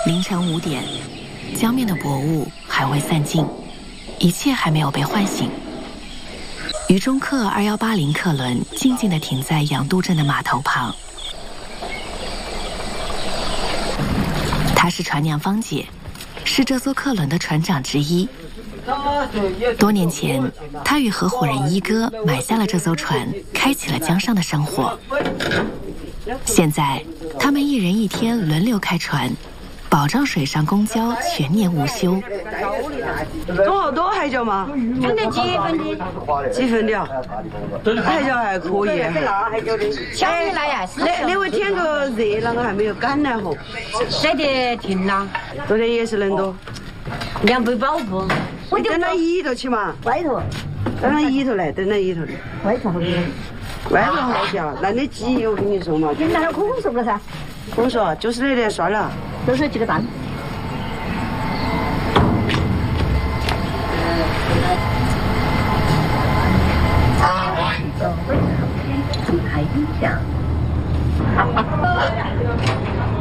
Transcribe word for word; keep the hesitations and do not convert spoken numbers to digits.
凌晨五点，江面的薄雾还未散尽，一切还没有被唤醒。渝中客二一八零客轮静静地停在杨渡镇的码头旁。她是船娘芳姐，是这艘客轮的船长之一。多年前，她与合伙人一哥买下了这艘船，开启了江上的生活。现在，他们一人一天轮流开船，保障水上公交全年无休。 中好多海椒吗？ 现在几分的？ 几分的啊？海椒还可以。 相对来呀， 那那会天个热，那个还没有干呢吼。 晒得停了。 昨天也是冷多。 两百包不？ 我等到里头去嘛。 外头。 等到里头来，等到里头。 外头好些。 外头好些啊，那你鸡我跟你说嘛。 现在还空手了噻。 空手就是那点算了。 都是几个蛋。怎么还影响？